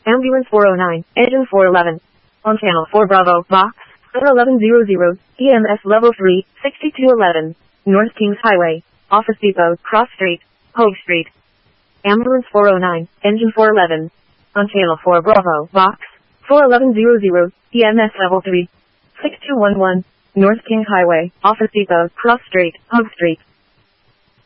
Ambulance 409, Engine 411. On Channel 4 Bravo, Box 1100, EMS Level 3, 6211. North Kings Highway, Office Depot, Cross Street, Hogue Street. Ambulance 409, Engine 411. On Channel 4 Bravo, Box 41100, EMS Level 3, 6211. North Kings Highway, Office Depot, Cross Street, Hogue Street.